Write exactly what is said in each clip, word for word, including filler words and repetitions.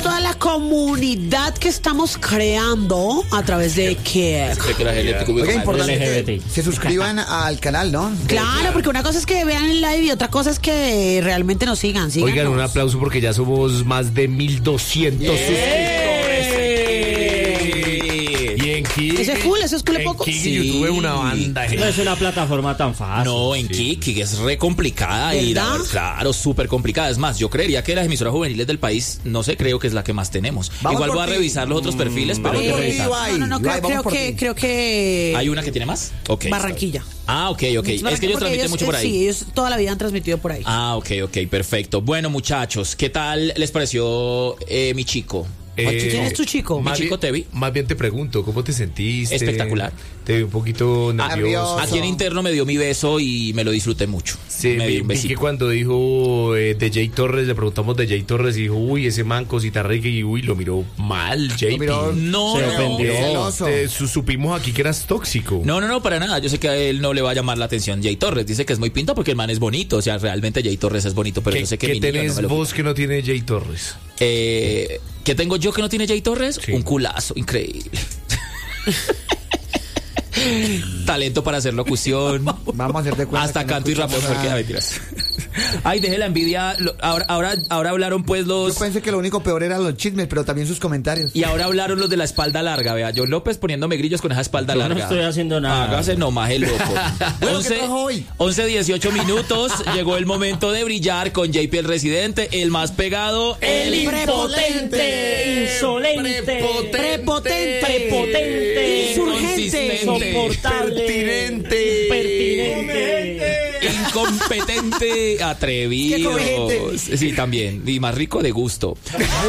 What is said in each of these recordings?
toda la comunidad que estamos creando a través de K I C. Oiga, importante que se suscriban al canal, ¿no? Claro, porque una cosa es que vean el live y otra cosa es que realmente nos sigan. Síganos. Oigan, un aplauso porque ya somos más de mil doscientos suscriptores. Y en Kik, eso es cool, eso es cool en poco. Kik Sí. YouTube es una banda. No es una plataforma tan fácil. No, en sí. Kik, Kik es re complicada y la ¿Verdad? verdad, claro, súper complicada. Es más, yo creería que las emisoras juveniles del país, no sé, creo que es la que más tenemos. Vamos Igual por voy a ti. revisar los otros perfiles, pero Vamos hay que por ti, revisar. Ibai. No, no, no, creo, Ibai, vamos creo por que, ti. creo que... ¿Hay una que tiene más? Ok. está Barranquilla. bien. Ah, ok, ok. Es que ellos Porque transmiten mucho por ahí. Sí, ellos toda la vida han transmitido por ahí. Ah, ok, ok, perfecto. Bueno, muchachos, ¿qué tal les pareció eh, mi chico? Eh, ¿Quién es tu chico? Mi Más chico bien- Tevi. Más bien te pregunto, ¿cómo te sentiste? Espectacular. Te vi un poquito nervioso. Nervioso. Aquí en interno me dio mi beso y me lo disfruté mucho. Sí, me vi, dio un vi que besito. cuando dijo eh, de Jay Torres, le preguntamos de Jay Torres y dijo, uy, ese man cosita rica y uy, lo miró mal, J P. miró- No, Se no, ofendió. celoso. Te- su- supimos aquí que eras tóxico. No, no, no, para nada. Yo sé que a él no le va a llamar la atención Jay Torres. Dice que es muy pinta porque el man es bonito. O sea, realmente Jay Torres es bonito, pero ¿Qué, yo sé que qué mi niño tenés no me lo... vos que no tiene Jay Torres? Eh, ¿Qué tengo yo que no tiene Jay Torres? Sí. Un culazo increíble. Talento para hacer locución. Vamos a hacer de cuenta Hasta que no canto y rapeo escuchamos porque nada. a mentiras. Ay, deje la envidia. Lo- Ahora, ahora, ahora hablaron pues Yo los... pensé que lo único peor eran los chismes, pero también sus comentarios. Y ahora hablaron los de la espalda larga, vea. Yo López poniéndome grillos con esa espalda Yo no larga. estoy haciendo nada. Hágase nomás el loco. Bueno, ¿qué trajo hoy? once, dieciocho minutos. Llegó el momento de brillar con J P el residente, el más pegado, El impotente, insolente, Prepotente. prepotente, Insurgente. insoportable, Pertinente. pertinente. incompetente, Qué atrevido. cogente. Sí, también. Y más rico de gusto.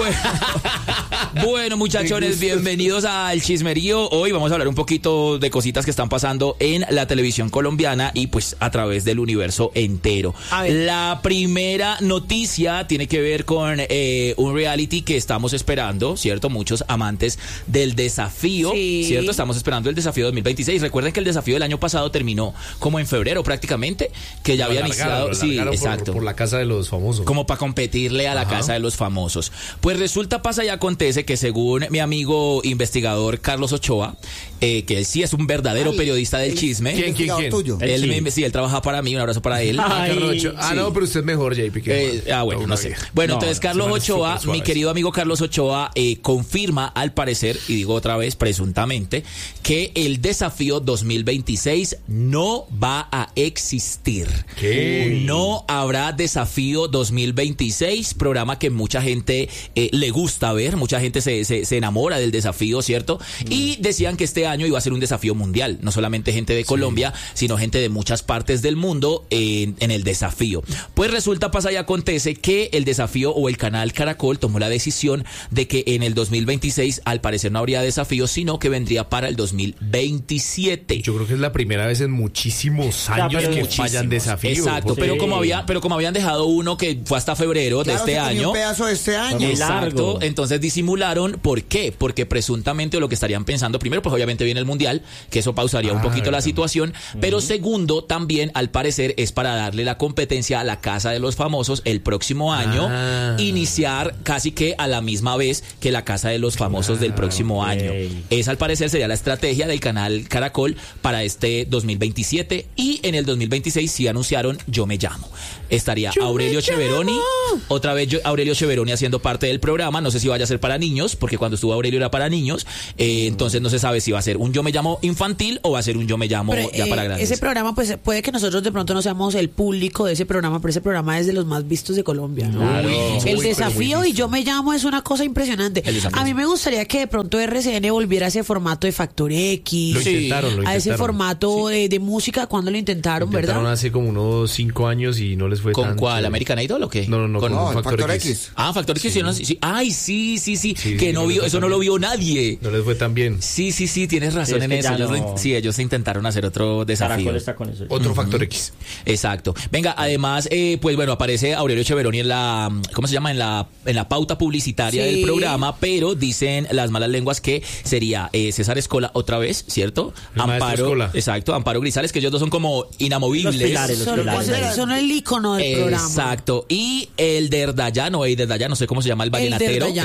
Bueno, bueno, muchachones, bienvenidos al Chismerío. Hoy vamos a hablar un poquito de cositas que están pasando en la televisión colombiana y pues a través del universo entero. A ver. La primera noticia tiene que ver con eh, un reality que estamos esperando, ¿cierto? Muchos amantes del desafío, Sí. ¿cierto? Estamos esperando el desafío dos mil veintiséis. Recuerden que el desafío del año pasado terminó como en febrero prácticamente, que ya Lo había alargaron, iniciado. lo Sí, alargaron por- exacto. Por, la casa de los famosos. Como para competirle a la Ajá. casa de los famosos. Pues resulta, pasa y acontece que según mi amigo investigador Carlos Ochoa, eh, que él sí es un verdadero Ay, periodista del el- chisme. ¿Quién, quién, investigador quién? tuyo. Él, Él sí. me- sí, él trabaja para mí, un abrazo para él. Ah, Ay, Carlos Ochoa. Ah, sí. no, pero usted es mejor, J P. que- Eh, ah, bueno, no sé. Bueno, No, entonces no, Carlos se van Ochoa, súper suaves. mi querido amigo Carlos Ochoa, eh, confirma al parecer, y digo otra vez, presuntamente, que el desafío dos mil veintiséis no va a existir. ¿Qué? No habrá desafío dos mil veintiséis, programa que mucha gente eh, le gusta ver, mucha gente se, se, se enamora del desafío, ¿cierto? Y decían que este año iba a ser un desafío mundial, no solamente gente de Colombia, sino gente de muchas partes del mundo en, en el desafío. Pues resulta, pasa y acontece que el desafío o el canal Caracol tomó la decisión de que en el dos mil veintiséis al parecer no habría desafío, sino que vendría para el dos mil veintisiete. Yo creo que es la primera vez en muchísimos años pero que muchísimos. fallan desafíos. Exacto, porque- pero como había, pero como habían dejado uno que fue hasta febrero Claro, de se este comió año. un pedazo de este año. Muy Exacto, largo. entonces disimularon. ¿Por qué? Porque presuntamente lo que estarían pensando, primero, pues obviamente viene el Mundial, que eso pausaría un Ah, poquito la verdad. situación, pero segundo, también al parecer es para darle la competencia a la Casa de los Famosos el próximo año, Ah. iniciar casi que a la misma vez que la Casa de los Famosos del próximo ok. año. Esa al parecer sería la estrategia del canal Caracol para este dos mil veintisiete y en el dos mil veintiséis sí anunciaron Yo Me Llamo. Estaría Aurelio Cheveroni, otra vez yo- Aurelio Cheveroni haciendo parte del programa, no sé si vaya a ser para niños, porque cuando estuvo Aurelio era para niños, eh, entonces no se sabe si va a ser un Yo Me Llamo infantil o va a ser un Yo Me Llamo Pero, ya eh, para grandes. ese programa, pues puede que nosotros de pronto no seamos el público de ese programa, pero ese programa es de los más vistos de Colombia, ¿no? Claro. El Muy, pero desafío muy y Yo Me Llamo es una cosa impresionante. El desafío. A mí me gustaría que de pronto R C N volviera a ese formato de Factor X, Lo Sí. intentaron, lo a ese intentaron. formato de, de música cuando lo intentaron, Intentaron ¿verdad? hace como unos cinco años y no les fue ¿Con tan cuál? chévere. ¿American Idol o qué? No, no, no, Con- con No, el Factor, Factor X. X. Ah, Factor X, sí, no, sí, sí. Ay, sí, sí, sí, Sí, que sí, no no les vio, fue eso tan no lo bien. vio nadie. No les fue tan bien. Sí, sí, sí, tienes razón Sí, es en que eso. ya Ellos lo no- in- sí, ellos intentaron hacer otro desafío. Caracol está con eso. Otro Factor X. Exacto. Venga, además, eh, pues bueno, aparece Aurelio Cheveroni en la, ¿cómo se llama? En la, en la pauta publicitaria Sí. del programa, pero dicen las malas lenguas que sería eh, César Escola otra vez, ¿cierto? El maestro Amparo, Escola. exacto, Amparo Grisales, que ellos dos son como inamovibles. Los pilares, los Son, pilares. son el icono del programa. Exacto. Y el Derdayano, el Derdayano, no sé cómo se llama, el vallenatero. Derdayán. El de Dayan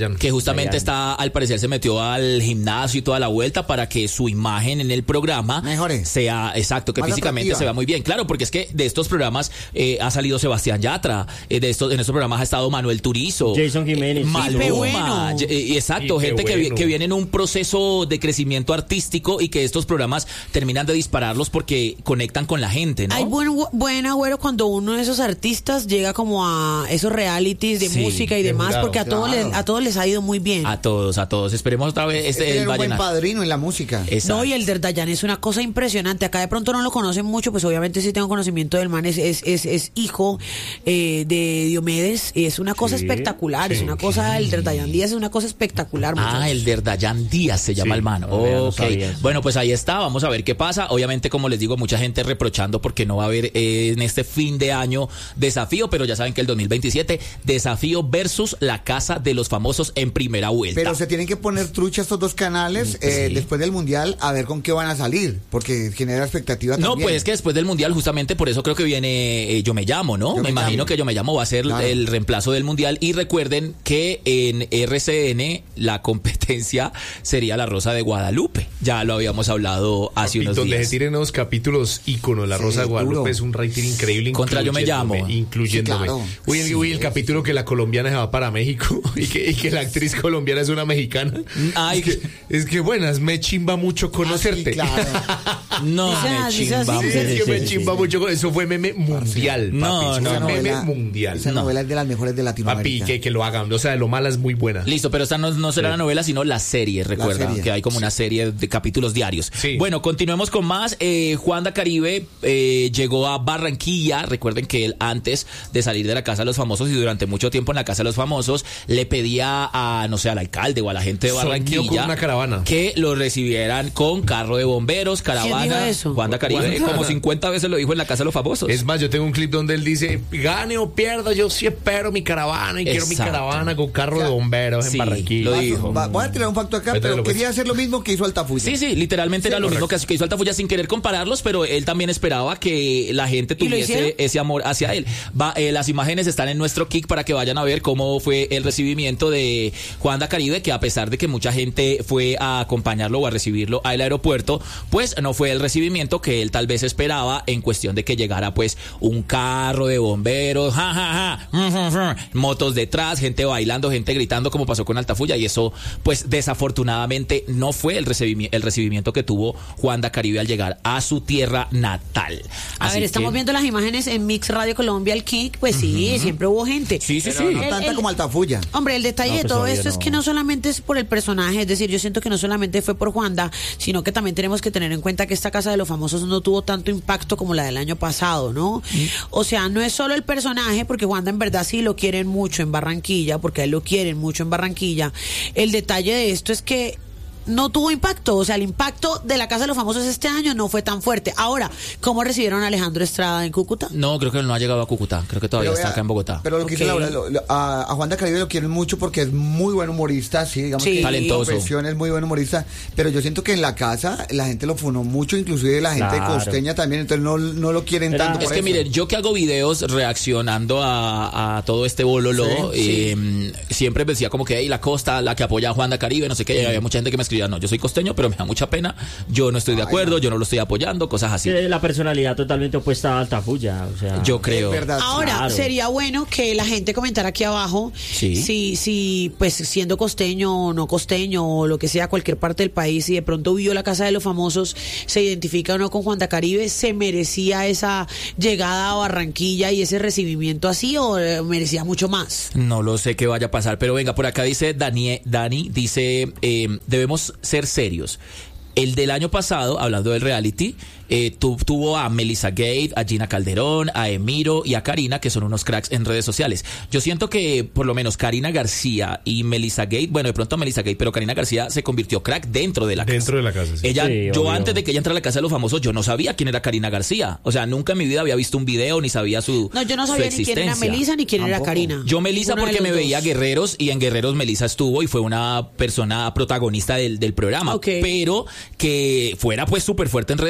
Dayan. Que justamente Dayan. está, al parecer se metió al gimnasio y toda la vuelta para que su imagen en el programa Mejore. sea, exacto, que Más físicamente atractiva. se vea muy bien. Claro, porque es que de estos programas eh, ha salido Sebastián Yatra, eh, de estos, en estos programas ha estado Manuel Turizo, Jason Jiménez. eh, Maluma, bueno. ye- eh, exacto, Y qué gente que, vi- bueno. que viene en un proceso de crecimiento artístico y que estos programas terminan de dispararlos porque conectan con la gente, ¿no? Hay buen, buen agüero cuando uno de esos artistas llega como a esos realities de Sí, música y de demás, jurado. porque a todos, Claro. les, a todos les ha ido muy bien. A todos, a todos. Esperemos otra vez Es este tener el un buen vallenato. padrino en la música. Exacto. No, y el de Dayan es una cosa impresionante. Acá de pronto no lo conocen mucho, pues obviamente sí tengo conocimiento del man. Es, es, es, es hijo eh, de Diomedes. Y es una cosa Sí, espectacular. Es sí. una cosa, el de Dayan Díaz es una cosa espectacular. Ah, muchachos. el de Dayan Díaz se llama Sí. el man. No, vea, no Ok. sabía eso. Bueno, pues ahí está. Vamos a ver qué pasa. Obviamente, como les digo, mucha gente reprochando porque no va a haber eh, en este fin de año desafío, pero ya saben que el dos mil veintisiete, desafío versus la Casa de los Famosos en primera vuelta. Pero se tienen que poner trucha estos dos canales eh, Sí. después del Mundial a ver con qué van a salir, porque genera expectativa No, también. pues es que después del Mundial, justamente por eso creo que viene eh, Yo Me Llamo, ¿no? Yo Me, Me imagino Llamo. que Yo Me Llamo va a ser Claro. el reemplazo del Mundial. Y recuerden que en R C N la competencia sería La Rosa de Guadalupe. Ya lo habíamos hablado hace unos Donde días. se tienen unos capítulos íconos, La Sí, Rosa de Guadalupe duro. es un rating increíble. Contra Yo Me incluyéndome, Llamo. Incluyéndome. Sí, claro. Uy, el, Sí, uy, el capítulo que la colombiana se va para México y que, y que la actriz colombiana es una mexicana. Ay, es, que, es que buenas, me chimba mucho conocerte. Sí, claro. No, Dice me así, dice así. chimba. Sí, Sí, es que sí, me sí, chimba sí. mucho. Eso fue meme mundial, papi. No, Eso no, fue no. meme novela- mundial. Esa No. novela es de las mejores de Papi, Latinoamérica. que, que lo hagan. O sea, de lo mala es muy buena. Listo, pero esta no, no será Sí. la novela, sino la serie, recuerda, serie. que hay como una serie de capítulos diarios. Sí. Bueno, continuemos con más. Eh, Juanda Caribe eh, llegó a Barranquilla. Recuerden que él, antes de salir de la Casa de los Famosos y durante mucho tiempo en la Casa de los Famosos, le pedía a, no sé, al alcalde o a la gente de Soñó Barranquilla con una caravana. que lo recibieran con carro de bomberos, caravana. dijo eso? Juanda Caribe, Juanda. como cincuenta veces lo dijo en la Casa de los Famosos. Es más, yo tengo un clip donde él dice, gane o pierda, yo sí espero mi caravana y quiero mi Exacto. caravana con carro de bomberos Sí, en Barranquilla. lo Va- dijo. va- voy a tirar un facto acá, Mételo, pero pues. quería hacer lo mismo que hizo Altafulla. Sí, sí, literalmente era lo mismo que, que hizo Altafulla sin querer compararlos, pero él también esperaba que la gente ¿Y lo tuviese hicieron? ese amor hacia él. Va, eh, las imágenes están en nuestro Kik para que vayan a ver cómo fue el recibimiento de Juanda Caribe, que a pesar de que mucha gente fue a acompañarlo o a recibirlo al aeropuerto, pues no fue el recibimiento que él tal vez esperaba en cuestión de que llegara pues un carro de bomberos, ja, ja, ja, motos detrás, gente bailando, gente gritando como pasó con Altafulla, y eso pues desafortunadamente no fue el recibimiento, el recibimiento que tuvo Juanda Caribe al llegar a su tierra natal. A Así ver, estamos que- viendo las imágenes en Mix Radio Colombia, el Kick, pues sí, siempre hubo gente. Sí, sí, Pero sí. no El- tanta el- como Altafulla. Hombre, el detalle No, de pues, todo obvio, esto es no. que no solamente es por el personaje, es decir, yo siento que no solamente fue por Juanda, sino que también tenemos que tener en cuenta que esta Casa de los Famosos no tuvo tanto impacto como la del año pasado, ¿no? O sea, no es solo el personaje, porque Juanda en verdad sí lo quieren mucho en Barranquilla, porque a él lo quieren mucho en Barranquilla. El detalle de esto es que no tuvo impacto, o sea, el impacto de la Casa de los Famosos este año no fue tan fuerte. Ahora, ¿cómo recibieron a Alejandro Estrada en Cúcuta? No, creo que él no ha llegado a Cúcuta, creo que todavía Pero está vea, acá en Bogotá. Pero lo que Ok. dice Laura, lo- lo- a, a Juan de Caribe lo quieren mucho porque es muy buen humorista, sí, digamos Sí. que Talentoso. su profesión es muy buen humorista, pero yo siento que en la casa la gente lo funó mucho, inclusive la gente Claro. costeña también, entonces no, no lo quieren Era- tanto Es por que eso. miren, yo que hago videos reaccionando a, a todo este bololo, Sí, eh, siempre decía como que "Ey, la costa, la que apoya a Juanda Caribe, no sé qué", y había mucha gente que me escribía, no, yo soy costeño, pero me da mucha pena, yo no estoy de Ay, acuerdo, no. yo no lo estoy apoyando, cosas así. Sí, la personalidad totalmente opuesta a Altafulla, o sea. Yo creo. Es verdad. Ahora, Claro. sería bueno que la gente comentara aquí abajo Sí. si, si, pues, siendo costeño o no costeño o lo que sea, cualquier parte del país, si de pronto vio la Casa de los Famosos, se identifica o no con Juanda Caribe, ¿se merecía esa llegada a Barranquilla y ese recibimiento así o eh, merecía mucho más? No lo sé qué vaya a pasar, pero venga, por acá dice Dani, Dani dice, eh, debemos ser serios. El del año pasado, hablando del reality, eh, tu- tuvo a Melissa Gate, a Gina Calderón, a Emiro y a Karina, que son unos cracks en redes sociales. Yo siento que por lo menos Karina García y Melissa Gate, bueno, de pronto Melissa Gate, pero Karina García se convirtió crack dentro de la Dentro casa. de la casa, sí. Ella, Sí, yo obvio. antes de que ella entrara a la Casa de los Famosos, yo no sabía quién era Karina García. O sea, nunca en mi vida había visto un video ni sabía su No, yo no su sabía ni quién era existencia. Melissa ni quién era Tampoco. Karina. Yo Melissa Uno de porque los me dos. veía Guerreros y en Guerreros Melissa estuvo y fue una persona protagonista del, del programa. Ok. Pero que fuera pues súper fuerte en redes sociales,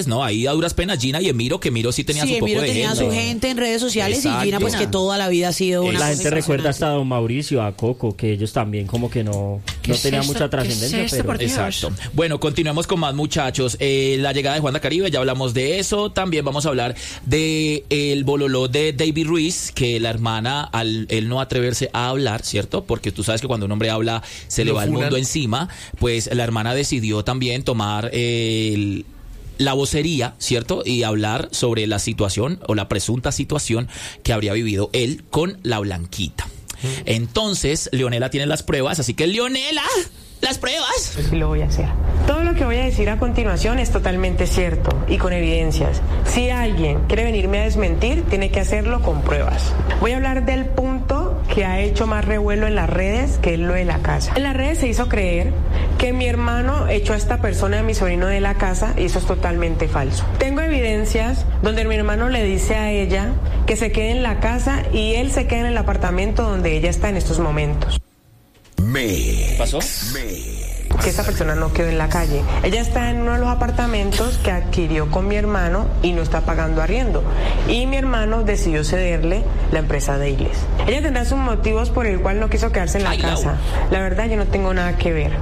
no, ahí a duras penas Gina y Emiro, que Emiro sí tenía sí, su poco Emiro de tenía gente. su gente en redes sociales. Exacto. Y Gina pues que toda la vida ha sido una La cosa gente recuerda impresionante. hasta a don Mauricio, a Coco, que ellos también como que no, no es tenían esto? mucha ¿Qué trascendencia. es esto, pero por Dios? Exacto. Bueno, continuemos con más, muchachos. Eh, la llegada de Juanda Caribe, ya hablamos de eso. También vamos a hablar de el bololó de David Ruiz, que la hermana, al él no atreverse a hablar, ¿cierto? Porque tú sabes que cuando un hombre habla se le Lo va el funan. mundo encima. Pues la hermana decidió también tomar eh, el la vocería, ¿cierto? Y hablar sobre la situación o la presunta situación que habría vivido él con la Blanquita. Entonces, Leonela tiene las pruebas, así que Leonela, las pruebas. Y lo voy a hacer. Todo lo que voy a decir a continuación es totalmente cierto y con evidencias. Si alguien quiere venirme a desmentir, tiene que hacerlo con pruebas. Voy a hablar del punto que ha hecho más revuelo en las redes, que es lo de la casa. En las redes se hizo creer que mi hermano echó a esta persona, a mi sobrino, de la casa, y eso es totalmente falso. Tengo evidencias donde mi hermano le dice a ella que se quede en la casa y él se queda en el apartamento donde ella está en estos momentos. ¿Qué pasó? Que esa persona no quedó en la calle. Ella está en uno de los apartamentos que adquirió con mi hermano y no está pagando arriendo. Y mi hermano decidió cederle la empresa de Igles. Ella tendrá sus motivos por el cual no quiso quedarse en la Ay, casa. La verdad, yo no tengo nada que ver.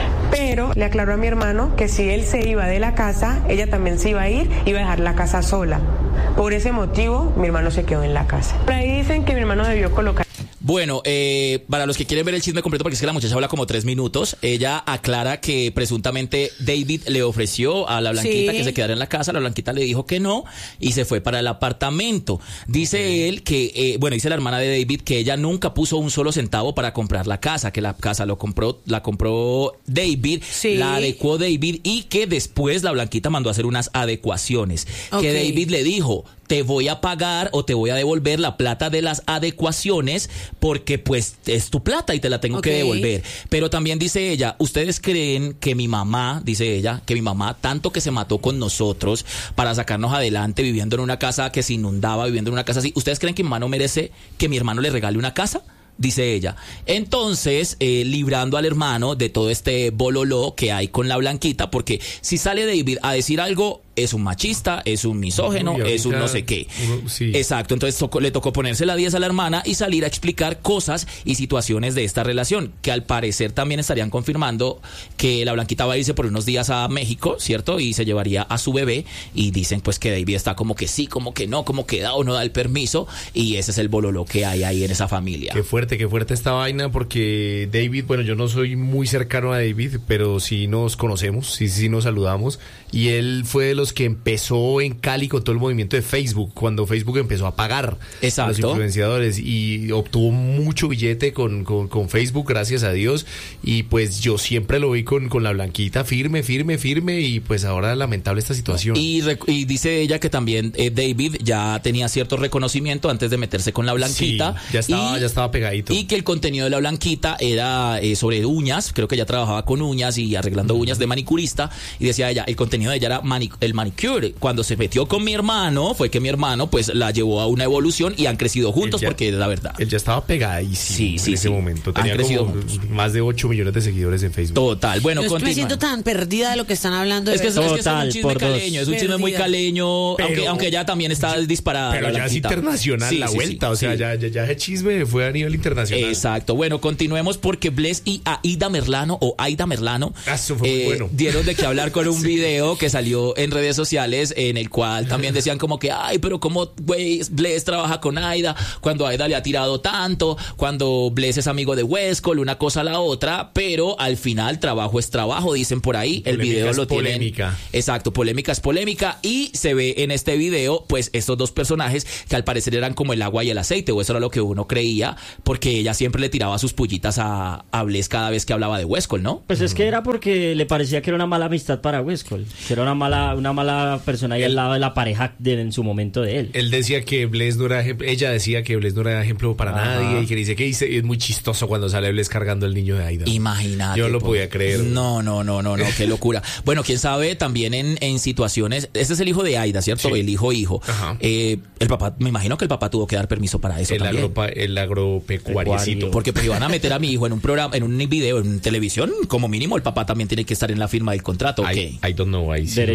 Pero le aclaró a mi hermano que si él se iba de la casa, ella también se iba a ir, iba a dejar la casa sola. Por ese motivo, mi hermano se quedó en la casa. Por ahí dicen que mi hermano debió colocar... Bueno, eh, para los que quieren ver el chisme completo, porque es que la muchacha habla como tres minutos, ella aclara que presuntamente David le ofreció a la Blanquita Sí. que se quedara en la casa, la Blanquita le dijo que no y se fue para el apartamento. Dice él que, eh, bueno, dice la hermana de David que ella nunca puso un solo centavo para comprar la casa, que la casa lo compró, la compró David, Sí. la adecuó David y que después la Blanquita mandó a hacer unas adecuaciones. Ok. Que David le dijo: te voy a pagar o te voy a devolver la plata de las adecuaciones porque pues es tu plata y te la tengo Ok. que devolver. Pero también dice ella, ¿ustedes creen que mi mamá, dice ella, que mi mamá tanto que se mató con nosotros para sacarnos adelante viviendo en una casa que se inundaba, viviendo en una casa así, ¿ustedes creen que mi mamá no merece que mi hermano le regale una casa? Dice ella. Entonces, eh, librando al hermano de todo este bololó que hay con la Blanquita, porque si sale David a decir algo, es un machista, es un misógeno, Uy, es un ahorita no sé qué. uno- sí. Exacto, entonces tocó- le tocó ponerse la diez a la hermana y salir a explicar cosas y situaciones de esta relación, que al parecer también estarían confirmando que la Blanquita va a irse por unos días a México, ¿cierto? Y se llevaría a su bebé y dicen pues que David está como que sí, como que no, como que da o no da el permiso y ese es el bololó que hay ahí en esa familia. Qué fuerte, qué fuerte esta vaina, porque David, bueno, yo no soy muy cercano a David, pero sí nos conocemos, sí, sí nos saludamos, y él fue de los que empezó en Cali con todo el movimiento de Facebook, cuando Facebook empezó a pagar Exacto. a los influenciadores, y obtuvo mucho billete con, con, con Facebook, gracias a Dios, y pues yo siempre lo vi con, con la Blanquita firme, firme, firme, y pues ahora lamentable esta situación. Y, rec- y dice ella que también eh, David ya tenía cierto reconocimiento antes de meterse con la Blanquita. Sí, ya estaba, y, ya estaba pegadito. Y que el contenido de la Blanquita era eh, sobre uñas, creo que ella trabajaba con uñas y arreglando uñas de manicurista, y decía ella, el contenido de ella era mani- el manicure. Cuando se metió con mi hermano, fue que mi hermano pues la llevó a una evolución y han crecido juntos, Él ya- porque es la verdad. Él ya estaba pegadísimo Sí, sí, en ese sí. momento. Han Tenía crecido como juntos. más de ocho millones de seguidores en Facebook. Total, bueno, Yo me continúa. siento tan perdida de lo que están hablando. de Es que, es, verdad. es que es un Total, chisme por dos. caleño, es un chisme muy Perdida. caleño, Pero- aunque, aunque ella también está disparada. Pero la ya es Blanquita. internacional Sí, la sí, vuelta, sí, o sea, sí. ya, ya, ya ese chisme fue a nivel internacional. Exacto. Bueno, continuemos porque Bless y Aida Merlano o Aida Merlano Ah, eso fue muy bueno. dieron de qué hablar con un video que salió en redes sociales en el cual también decían como que, ay, pero cómo güey, Bless trabaja con Aida cuando Aida le ha tirado tanto, cuando Bless es amigo de Westcol, una cosa a la otra, pero al final trabajo es trabajo, dicen por ahí. El Polémica video es lo tienen. polémica. Exacto, polémica es polémica y se ve en este video pues estos dos personajes que al parecer eran como el agua y el aceite, o eso era lo que uno creía, porque ella siempre le tiraba sus pullitas a, a Bless cada vez que hablaba de Westcol, ¿no? Pues es que era porque le parecía que era una mala amistad para Westcol, que era una mala, una mala persona ahí al lado de la pareja de, en su momento de él. Él decía que Bless no era ejemplo, ella decía que Bless no era ejemplo para Ajá. nadie, y que dice que dice, es muy chistoso cuando sale Bless cargando el niño de Aida. Imagínate. Yo no lo po. podía creer. No, no, no, no, no, qué locura. Bueno, quién sabe, también en, en situaciones, este es el hijo de Aida, ¿cierto? Sí. El hijo hijo. Ajá. Eh, el papá, me imagino que el papá tuvo que dar permiso para eso el, también. agropa, el agropecuariecito. Pecuario. Porque pues iban a meter a mi hijo en un programa, en un video, en televisión, como mínimo el papá también tiene que estar en la firma del contrato, ¿ok? I, I don't know, ahí sí, Derecho no sé. sí.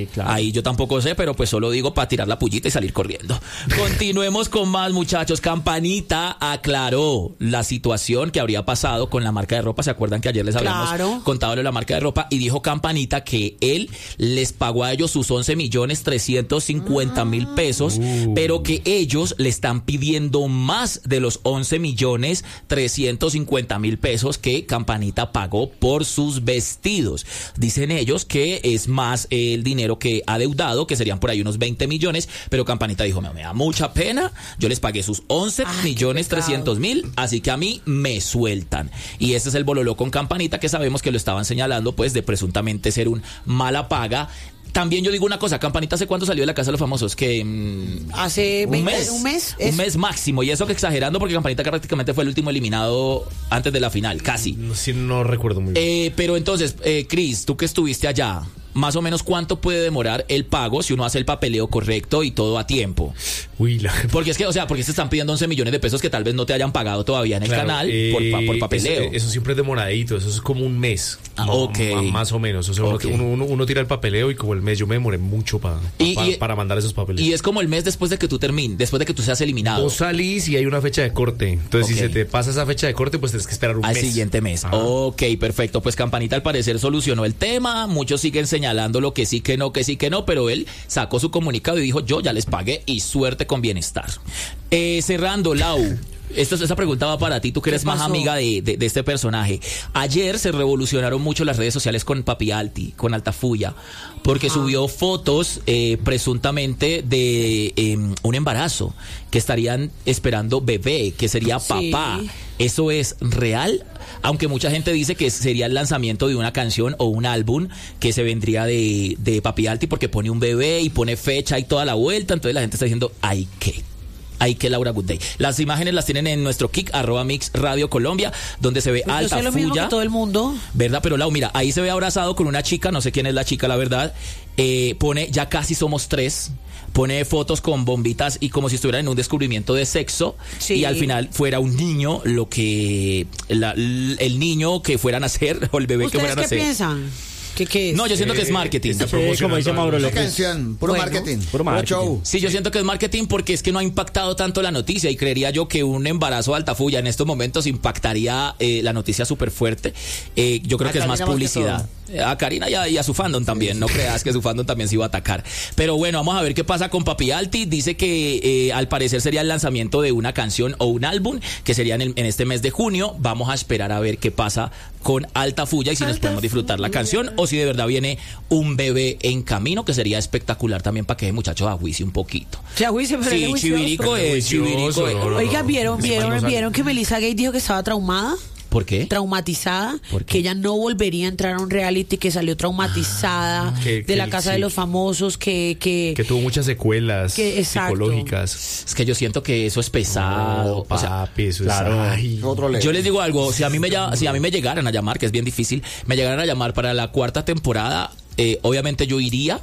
Sí, claro. Ahí yo tampoco sé, pero pues solo digo para tirar la pullita y salir corriendo. Continuemos con más, muchachos. Campanita aclaró la situación que habría pasado con la marca de ropa. ¿Se acuerdan que ayer les habíamos Claro. contado de la marca de ropa? Y dijo Campanita que él les pagó a ellos sus once millones trescientos cincuenta mil pesos, Uh. pero que ellos le están pidiendo más de los once millones trescientos cincuenta mil pesos que Campanita pagó por sus vestidos. Dicen ellos que es más el dinero que ha deudado, que serían por ahí unos veinte millones, pero Campanita dijo, me, me da mucha pena, yo les pagué sus once millones trescientos mil, así que a mí me sueltan. Y ese es el bololó con Campanita, que sabemos que lo estaban señalando pues de presuntamente ser un mala paga. También yo digo una cosa, Campanita, ¿hace cuánto salió de la Casa de los Famosos? Que mmm, Hace un veinte, mes, un mes. un es- mes máximo, y eso que exagerando porque Campanita prácticamente fue el último eliminado antes de la final, casi. No, sí, no recuerdo muy bien. Eh, pero entonces, eh, Cris, tú que estuviste allá, más o menos cuánto puede demorar el pago si uno hace el papeleo correcto y todo a tiempo. Uy, la... Porque es que, o sea, porque se están pidiendo once millones de pesos que tal vez no te hayan pagado todavía en el Claro, canal eh, por, pa- por papeleo. Eso, eso siempre es demoradito, eso es como un mes. Ah, No, ok. ma- Más o menos. O sea, uno- Ok. uno, uno, uno tira el papeleo y como el mes, yo me demoré mucho para Y- y- para mandar esos papeles. Y es como el mes después de que tú termines, después de que tú seas eliminado. Vos salís y hay una fecha de corte. Entonces, Ok. si se te pasa esa fecha de corte, pues tienes que esperar un Al mes. siguiente mes. Ajá. Ok, perfecto. Pues Campanita al parecer solucionó el tema. Muchos siguen señalando lo que sí, que no, que sí, que no, pero él sacó su comunicado y dijo, yo ya les pagué y suerte con bienestar. Eh, cerrando, Lau. Esto, esa pregunta va para ti, tú que eres más pasó? amiga de, de, de este personaje. Ayer se revolucionaron mucho las redes sociales con Papi Alti, con Altafulla, porque subió fotos eh, presuntamente de eh, un embarazo, que estarían esperando bebé, que sería Sí. papá. ¿Eso es real? Aunque mucha gente dice que sería el lanzamiento de una canción o un álbum que se vendría de, de Papi Alti, porque pone un bebé y pone fecha y toda la vuelta, entonces la gente está diciendo, ay, ¿qué? Ay, que Laura Good Day. Las imágenes las tienen en nuestro kick, arroba Mix Radio Colombia, donde se ve Pues yo sé lo mismo Altafulla. que todo el mundo. ¿Verdad? Pero Lau, mira, ahí se ve abrazado con una chica, no sé quién es la chica, la verdad. Eh, pone, ya casi somos tres. Pone fotos con bombitas y como si estuvieran en un descubrimiento de sexo. Sí. Y al final fuera un niño, lo que. la- el niño que fueran a hacer, o el bebé que ¿Ustedes fueran a qué hacer. piensan? ¿Qué, qué es? No, yo siento que es Eh, marketing. está Sí, como dice promocionando Mauro algo. Esa López. canción, puro Bueno, marketing, puro puro marketing. show. Sí, yo siento que es marketing porque es que no ha impactado tanto la noticia y creería yo que un embarazo de Altafulla en estos momentos impactaría eh, la noticia súper fuerte. Eh, yo creo A que es más Karina más que publicidad. A Karina y a, y a su fandom también, no creas que su fandom también se iba a atacar. Pero bueno, vamos a ver qué pasa con Papi Alti. Dice que eh, al parecer sería el lanzamiento de una canción o un álbum que sería en, el- en este mes de junio. Vamos a esperar a ver qué pasa con Altafulla y si nos podemos disfrutar la canción o si de verdad viene un bebé en camino, que sería espectacular también para que el muchacho ajuicie un poquito. Se ajuice, pero él Sí, es juicioso. Chivirico es, Chivirico Juicioso, es. no, no, Oiga, no. ¿vieron, Ese vieron, man no sale. vieron que Melissa Gay dijo que estaba traumada? ¿Por qué? Traumatizada, ¿Por qué? que ella no volvería a entrar a un reality, que salió traumatizada Que- de que la el- casa sí. de los famosos, que que, Que tuvo muchas secuelas Que- exacto. psicológicas. Es que yo siento que eso es pesado. No, o sea, papi, eso claro. es... ay. Otro ley. yo les digo algo, si a mí me lla- si a mí me llegaran a llamar, que es bien difícil, me llegaran a llamar para la cuarta temporada, eh, obviamente yo iría.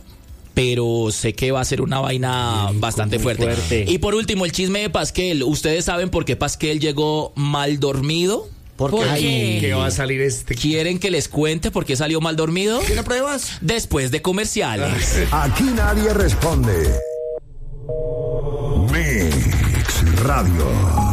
Pero sé que va a ser una vaina bastante muy fuerte. fuerte. Y por último, el chisme de Pasquel. ¿Ustedes saben por qué Pasquel llegó mal dormido? ¿Por ¿Por qué? qué? Que va a salir este... ¿Quieren que les cuente por qué salió mal dormido? ¿Tiene pruebas? Después de comerciales. Aquí nadie responde. Mix Radio.